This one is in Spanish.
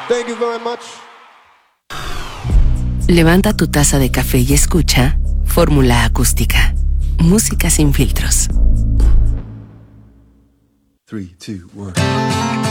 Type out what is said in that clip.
Thank you very much. Levanta tu taza de café y escucha Fórmula Acústica. Música sin filtros. 3, 2, 1.